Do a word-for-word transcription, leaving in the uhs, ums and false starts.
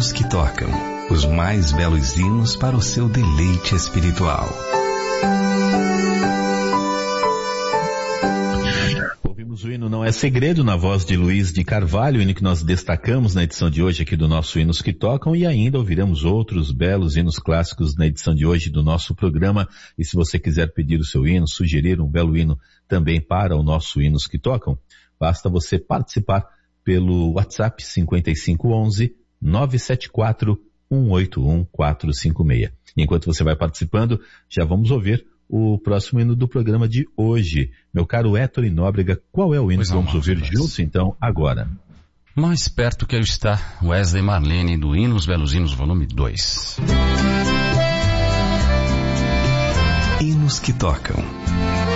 hinos que tocam, os mais belos hinos para o seu deleite espiritual. Ouvimos o hino Não é Segredo, na voz de Luiz de Carvalho, o hino que nós destacamos na edição de hoje aqui do nosso Hinos que Tocam, e ainda ouviremos outros belos hinos clássicos na edição de hoje do nosso programa. E se você quiser pedir o seu hino, sugerir um belo hino também para o nosso Hinos que Tocam, basta você participar pelo WhatsApp cinco cinco um um, nove sete quatro, um oito um quatro cinco seis. Enquanto você vai participando, já vamos ouvir o próximo hino do programa de hoje. Meu caro Héctor Nóbrega, qual é o hino pois que vamos ouvir mas... juntos, então, agora? Mais perto que eu está, Wesley Marlene, do Hinos Belos Hinos, volume dois. Hinos que tocam.